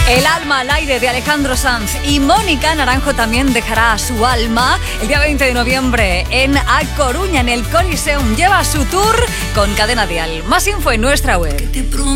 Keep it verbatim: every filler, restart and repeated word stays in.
El alma al aire de Alejandro Sanz y Mónica Naranjo también dejará su alma el día veinte de noviembre en A Coruña, en el Coliseum. Lleva su tour con Cadena Dial. Más info en nuestra web.